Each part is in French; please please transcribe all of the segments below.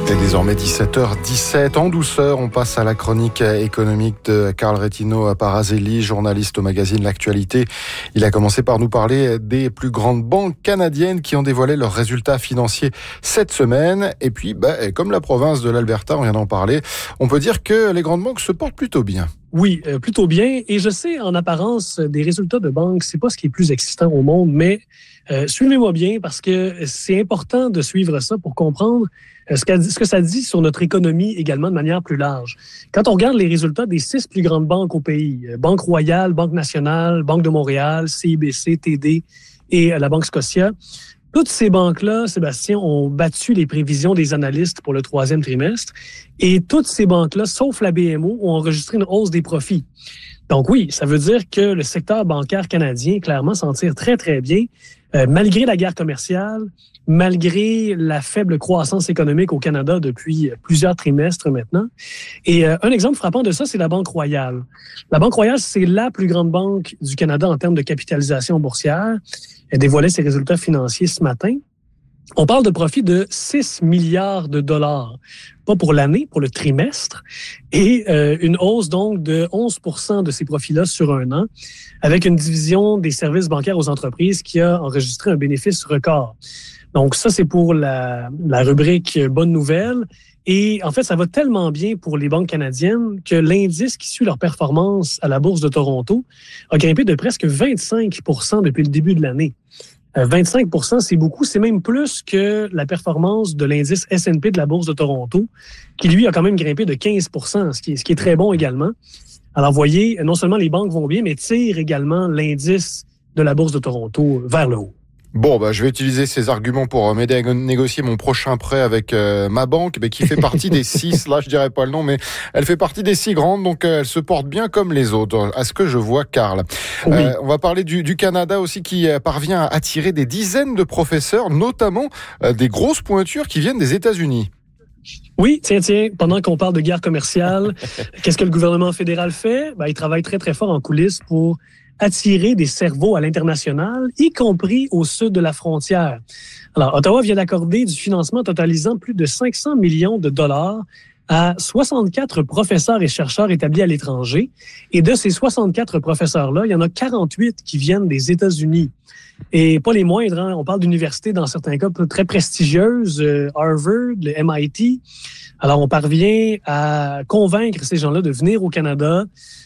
Et désormais 17h17, en douceur, on passe à la chronique économique de Carl Rettino Parazelli, journaliste au magazine L'Actualité. Il a commencé par nous parler des plus grandes banques canadiennes qui ont dévoilé leurs résultats financiers cette semaine. Et puis, comme la province de l'Alberta, on vient d'en parler, on peut dire que les grandes banques se portent plutôt bien. Oui, plutôt bien. Et je sais, en apparence, des résultats de banque, c'est pas ce qui est plus excitant au monde, mais suivez-moi bien parce que c'est important de suivre ça pour comprendre ce que ça dit sur notre économie également de manière plus large. Quand on regarde les résultats des 6 plus grandes banques au pays, Banque Royale, Banque Nationale, Banque de Montréal, CIBC, TD et la Banque Scotia, toutes ces banques-là, Sébastien, ont battu les prévisions des analystes pour le 3e trimestre. Et toutes ces banques-là, sauf la BMO, ont enregistré une hausse des profits. Donc oui, ça veut dire que le secteur bancaire canadien, clairement, s'en tire très, très bien, malgré la guerre commerciale, malgré la faible croissance économique au Canada depuis plusieurs trimestres maintenant. Et un exemple frappant de ça, c'est la Banque Royale. La Banque Royale, c'est la plus grande banque du Canada en termes de capitalisation boursière. Elle dévoilait ses résultats financiers ce matin. On parle de profit de 6 milliards de dollars, pas pour l'année, pour le trimestre, et une hausse donc de 11% de ces profits-là sur un an, avec une division des services bancaires aux entreprises qui a enregistré un bénéfice record. Donc ça, c'est pour la rubrique Bonne nouvelle. Et en fait, ça va tellement bien pour les banques canadiennes que l'indice qui suit leur performance à la Bourse de Toronto a grimpé de presque 25% depuis le début de l'année. 25%, c'est beaucoup. C'est même plus que la performance de l'indice S&P de la Bourse de Toronto, qui, lui, a quand même grimpé de 15%, ce qui est très bon également. Alors, vous voyez, non seulement les banques vont bien, mais tirent également l'indice de la Bourse de Toronto vers le haut. Bon, je vais utiliser ces arguments pour m'aider à négocier mon prochain prêt avec ma banque, qui fait partie des 6, là je dirais pas le nom, mais elle fait partie des 6 grandes, donc elle se porte bien comme les autres, à ce que je vois, Carl. Oui. On va parler du Canada aussi, qui parvient à attirer des dizaines de professeurs, notamment des grosses pointures qui viennent des États-Unis. Oui, tiens, pendant qu'on parle de guerre commerciale, qu'est-ce que le gouvernement fédéral fait? Il travaille très, très fort en coulisses pour attirer des cerveaux à l'international, y compris au sud de la frontière. Alors, Ottawa vient d'accorder du financement totalisant plus de 500 millions de dollars à 64 professeurs et chercheurs établis à l'étranger. Et de ces 64 professeurs-là, il y en a 48 qui viennent des États-Unis. Et pas les moindres, hein. On parle d'universités, dans certains cas, très prestigieuses, Harvard, le MIT. Alors, on parvient à convaincre ces gens-là de venir au Canada,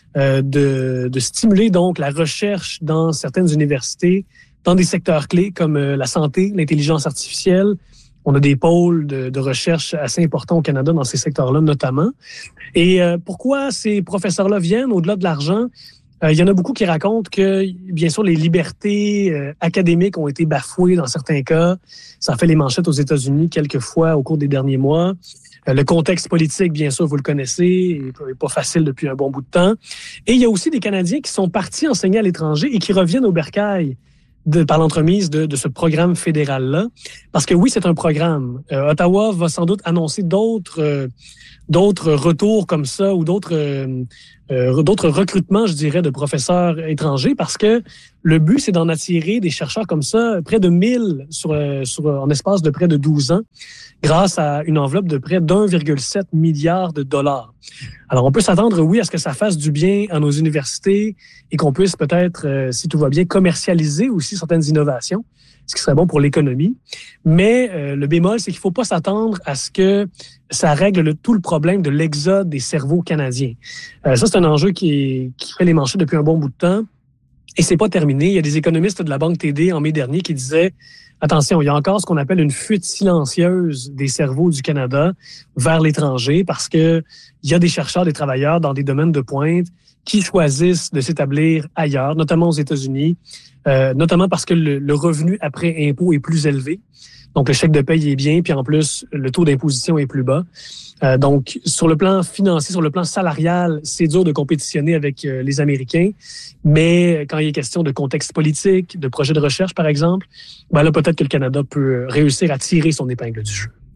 de stimuler donc la recherche dans certaines universités, dans des secteurs clés comme la santé, l'intelligence artificielle. On a des pôles de recherche assez importants au Canada dans ces secteurs-là notamment. Et pourquoi ces professeurs-là viennent au-delà de l'argent? Il y en a beaucoup qui racontent que, bien sûr, les libertés académiques ont été bafouées dans certains cas. Ça a fait les manchettes aux États-Unis quelques fois au cours des derniers mois. Le contexte politique, bien sûr, vous le connaissez, n'est pas facile depuis un bon bout de temps. Et il y a aussi des Canadiens qui sont partis enseigner à l'étranger et qui reviennent au bercail par l'entremise de ce programme fédéral-là. Parce que oui, c'est un programme. Ottawa va sans doute annoncer d'autres retours comme ça ou d'autres recrutements, je dirais, de professeurs étrangers parce que le but, c'est d'en attirer des chercheurs comme ça, près de 1000 en espace de près de 12 ans, grâce à une enveloppe de près d'1,7 milliard de dollars. Alors, on peut s'attendre, oui, à ce que ça fasse du bien à nos universités et qu'on puisse peut-être, si tout va bien, commercialiser aussi certaines innovations, ce qui serait bon pour l'économie. Mais le bémol, c'est qu'il ne faut pas s'attendre à ce que ça règle tout le problème de l'exode des cerveaux canadiens. Ça, c'est un enjeu qui fait les manchettes depuis un bon bout de temps. Et c'est pas terminé. Il y a des économistes de la Banque TD en mai dernier qui disaient attention, il y a encore ce qu'on appelle une fuite silencieuse des cerveaux du Canada vers l'étranger parce que il y a des chercheurs, des travailleurs dans des domaines de pointe qui choisissent de s'établir ailleurs, notamment aux États-Unis, notamment parce que le revenu après impôt est plus élevé. Donc, le chèque de paye est bien, puis en plus, le taux d'imposition est plus bas. Donc, sur le plan financier, sur le plan salarial, c'est dur de compétitionner avec les Américains. Mais quand il est question de contexte politique, de projets de recherche, par exemple, là, peut-être que le Canada peut réussir à tirer son épingle du jeu.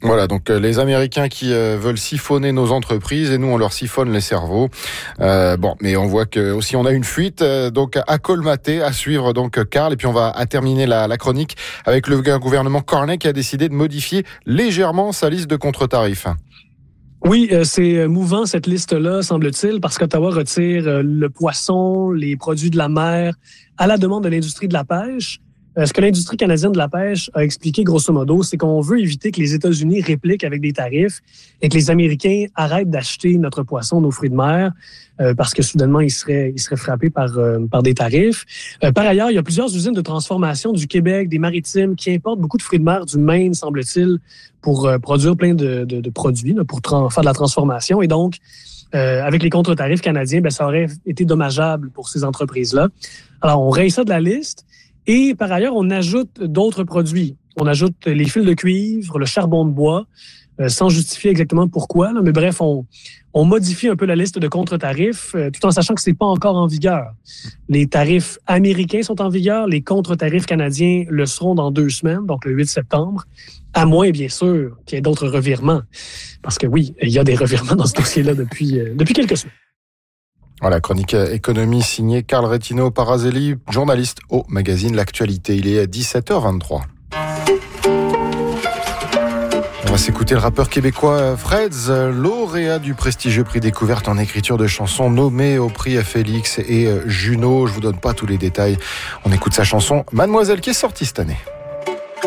Voilà, donc les Américains qui veulent siphonner nos entreprises et nous on leur siphonne les cerveaux. Mais on voit que aussi on a une fuite donc à colmater, à suivre donc Carl, et puis on va terminer la chronique avec le gouvernement Carney qui a décidé de modifier légèrement sa liste de contre-tarifs. Oui, c'est mouvant cette liste-là, semble-t-il, parce qu'Ottawa retire le poisson, les produits de la mer à la demande de l'industrie de la pêche. Ce que l'industrie canadienne de la pêche a expliqué grosso modo, c'est qu'on veut éviter que les États-Unis répliquent avec des tarifs et que les Américains arrêtent d'acheter notre poisson, nos fruits de mer, parce que soudainement, ils seraient frappés par des tarifs. Par ailleurs, il y a plusieurs usines de transformation du Québec, des Maritimes, qui importent beaucoup de fruits de mer du Maine, semble-t-il, pour produire plein de produits, là, pour faire de la transformation. Et donc, avec les contre-tarifs canadiens, ça aurait été dommageable pour ces entreprises-là. Alors, on raye ça de la liste. Et par ailleurs, on ajoute d'autres produits. On ajoute les fils de cuivre, le charbon de bois, sans justifier exactement pourquoi. Là. Mais bref, on modifie un peu la liste de contre-tarifs, tout en sachant que c'est pas encore en vigueur. Les tarifs américains sont en vigueur, les contre-tarifs canadiens le seront dans 2 semaines, donc le 8 septembre, à moins, bien sûr, qu'il y ait d'autres revirements. Parce que oui, il y a des revirements dans ce dossier-là depuis quelques semaines. Voilà, chronique économie signée Carl Retino-Parazelli, journaliste au magazine L'Actualité. Il est 17h23. On va s'écouter le rappeur québécois Freds, lauréat du prestigieux prix Découverte en écriture de chansons, nommé au prix Félix et Juno. Je vous donne pas tous les détails. On écoute sa chanson Mademoiselle qui est sortie cette année.